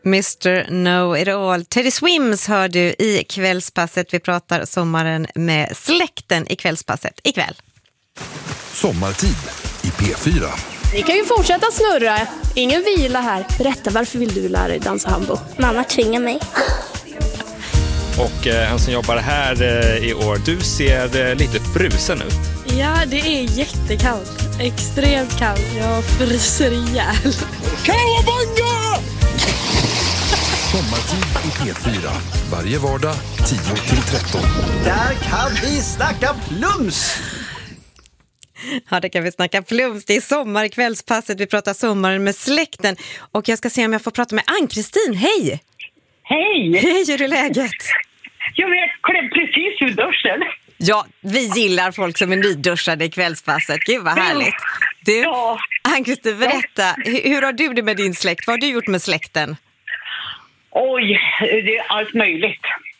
Mr. Know It All. Teddy Swims hör du i Kvällspasset. Vi pratar sommaren med släkten i Kvällspasset ikväll. Sommartid i P4. Ni kan ju fortsätta snurra. Ingen vila här. Berätta, varför vill du lära dig dansa hambo? Mamma tvingar mig. Och en som jobbar här i år, du ser lite frusen ut. Ja, det är jättekallt. Extremt kallt. Jag fryser ihjäl. Kawabanga! Sommartid i P4. Varje vardag 10-13. Där kan vi snacka plums! Ja, det kan vi snacka plums. Det är sommar i Kvällspasset. Vi pratar sommaren med släkten. Och jag ska se om jag får prata med Ann-Kristin. Hej! Hej! Hej, hur är läget? Jag klev precis ur duschen. Ja, vi gillar folk som är nyduschade i Kvällspasset. Gud vad härligt. Du, Ja. Ann-Kristin, berätta. Hur har du det med din släkt? Vad har du gjort med släkten? Oj, det är allt möjligt.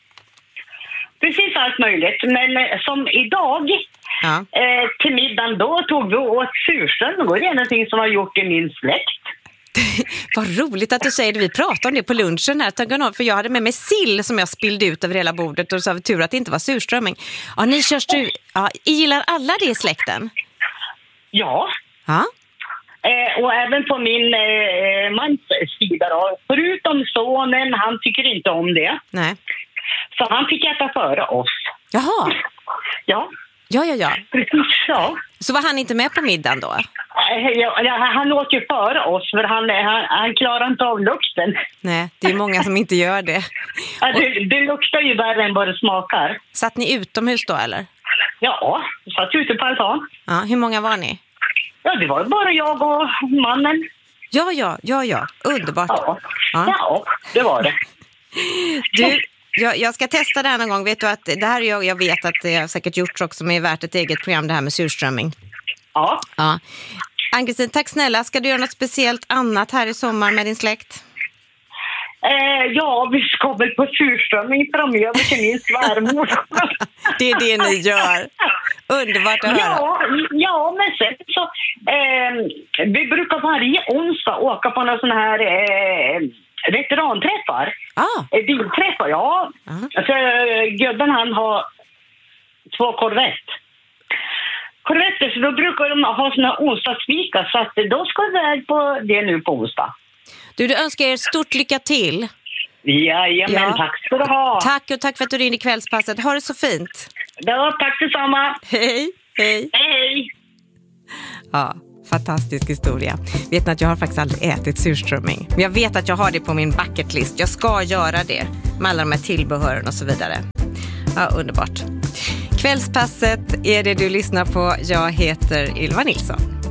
Precis allt möjligt. Men som idag, Ja. till middagen då tog vi åt surströmming. Och det är någonting som har gjort i min släkt. Vad roligt att du säger det. Vi pratade om det på lunchen här. För jag hade med mig sill som jag spillde ut över hela bordet. Och så var det tur att det inte var surströmming. Ja, ni gillar alla det i släkten? Ja. Ja. Och även på min mans sida då. Förutom sonen, han tycker inte om det. Nej. Så han fick äta före oss. Jaha. Ja. Ja. Precis, ja. Så var han inte med på middagen då? Han åt ju före oss för han klarar inte av lukten. Nej, det är många som inte gör det. Det luktar ju värre än vad det smakar. Satt ni utomhus då eller? Ja, vi satt ute på altan. Ja, hur många var ni? Ja, det var bara jag och mannen. Ja. Underbart. Ja, det var det. Du, jag ska testa det här någon gång. Vet du att det här jag vet att det har säkert gjorts också, men är värt ett eget program det här med surströmming. Ja. Ann-Kristin, tack snälla. Ska du göra något speciellt annat här i sommar med din släkt? Ja, vi ska väl på surströmming framöver till min svärmor. Det är det ni gör. Underbart att höra. Ja, men sen så vi brukar varje onsdag åka på några sådana här veteranträffar. Bilträffar, ja. Alltså, gubben han har 2 Corvetter, så då brukar de ha såna onsdagsfika, så att då ska vi väl på det nu på onsdag. Du önskar er stort lycka till. Jajamän, tack ska du ha. Tack för att du ringde i Kvällspasset. Ha det så fint. Ja, tack detsamma. Hej. Ja, fantastisk historia. Vet ni att jag har faktiskt aldrig ätit surströmming. Men jag vet att jag har det på min bucketlist. Jag ska göra det med alla de här tillbehören och så vidare. Ja, underbart. Kvällspasset är det du lyssnar på. Jag heter Ylva Nilsson.